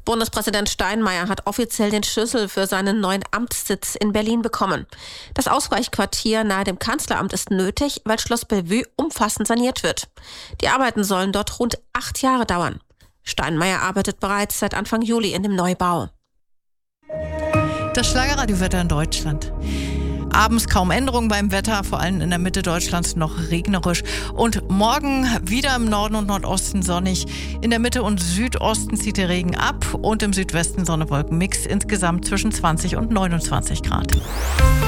Bundespräsident Steinmeier hat offiziell den Schlüssel für seinen neuen Amtssitz in Berlin bekommen. Das Ausweichquartier nahe dem Kanzleramt ist nötig, weil Schloss Bellevue umfassend saniert wird. Die Arbeiten sollen dort rund 8 Jahre dauern. Steinmeier arbeitet bereits seit Anfang Juli in dem Neubau. Das Schlagerradiowetter in Deutschland. Abends kaum Änderungen beim Wetter, vor allem in der Mitte Deutschlands noch regnerisch. Und morgen wieder im Norden und Nordosten sonnig. In der Mitte und Südosten zieht der Regen ab und im Südwesten Sonne-Wolken-Mix, insgesamt zwischen 20 und 29 Grad.